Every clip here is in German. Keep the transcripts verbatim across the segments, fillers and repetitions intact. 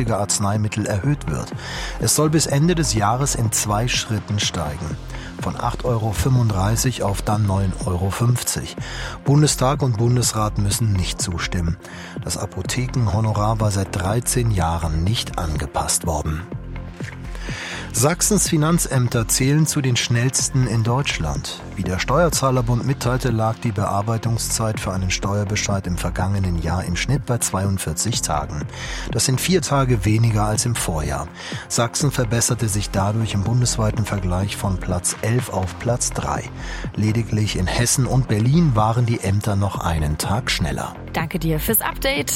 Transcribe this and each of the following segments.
günstige Arzneimittel erhöht wird. Es soll bis Ende des Jahres in zwei Schritten steigen. Von acht Euro fünfunddreißig auf dann neun Euro fünfzig. Bundestag und Bundesrat müssen nicht zustimmen. Das Apothekenhonorar war seit dreizehn Jahren nicht angepasst worden. Sachsens Finanzämter zählen zu den schnellsten in Deutschland. Wie der Steuerzahlerbund mitteilte, lag die Bearbeitungszeit für einen Steuerbescheid im vergangenen Jahr im Schnitt bei zweiundvierzig Tagen. Das sind vier Tage weniger als im Vorjahr. Sachsen verbesserte sich dadurch im bundesweiten Vergleich von Platz elf auf Platz drei. Lediglich in Hessen und Berlin waren die Ämter noch einen Tag schneller. Danke dir fürs Update.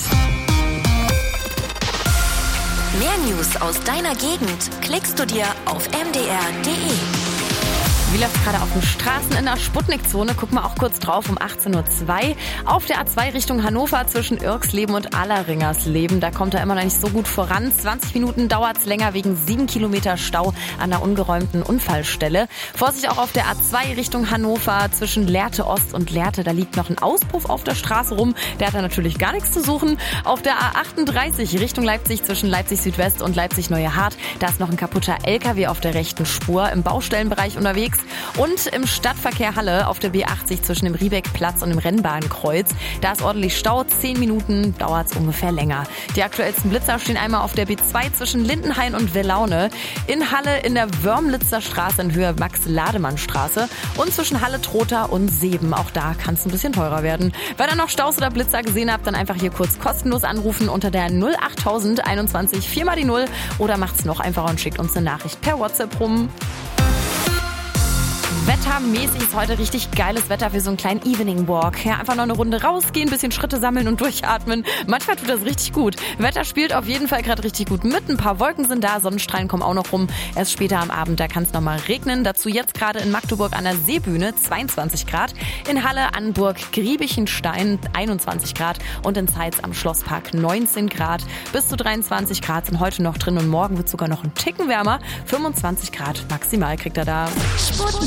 Mehr News aus deiner Gegend klickst du dir auf m d r punkt d e. Wie läuft gerade auf den Straßen in der Sputnik-Zone? Gucken wir auch kurz drauf um achtzehn Uhr zwei. Auf der A zwei Richtung Hannover zwischen Irxleben und Alleringersleben. Da kommt er immer noch nicht so gut voran. zwanzig Minuten dauert es länger wegen sieben Kilometer Stau an der ungeräumten Unfallstelle. Vorsicht auch auf der A zwei Richtung Hannover zwischen Lehrte Ost und Lehrte. Da liegt noch ein Auspuff auf der Straße rum. Der hat da natürlich gar nichts zu suchen. Auf der A achtunddreißig Richtung Leipzig zwischen Leipzig Südwest und Leipzig Neue Hart. Da ist noch ein kaputter L K W auf der rechten Spur im Baustellenbereich unterwegs. Und im Stadtverkehr Halle auf der B achtzig zwischen dem Riebeckplatz und dem Rennbahnkreuz. Da ist ordentlich Stau, zehn Minuten dauert es ungefähr länger. Die aktuellsten Blitzer stehen einmal auf der B zwei zwischen Lindenhain und Wellaune, in Halle in der Wörmlitzer Straße in Höhe Max-Lademann-Straße und zwischen Halle-Trotha und Seeben. Auch da kann es ein bisschen teurer werden. Wenn ihr noch Staus oder Blitzer gesehen habt, dann einfach hier kurz kostenlos anrufen unter der null achttausend einundzwanzig vier mal die null oder macht's noch einfacher und schickt uns eine Nachricht per WhatsApp rum. Wettermäßig ist heute richtig geiles Wetter für so einen kleinen Evening Walk. Ja, einfach noch eine Runde rausgehen, ein bisschen Schritte sammeln und durchatmen. Manchmal tut das richtig gut. Wetter spielt auf jeden Fall gerade richtig gut mit. Ein paar Wolken sind da, Sonnenstrahlen kommen auch noch rum. Erst später am Abend, da kann es nochmal regnen. Dazu jetzt gerade in Magdeburg an der Seebühne zweiundzwanzig Grad. In Halle, Annburg, Griebichenstein einundzwanzig Grad. Und in Zeitz am Schlosspark neunzehn Grad. Bis zu dreiundzwanzig Grad sind heute noch drin und morgen wird sogar noch ein Ticken wärmer. fünfundzwanzig Grad maximal kriegt er da. Sputnik.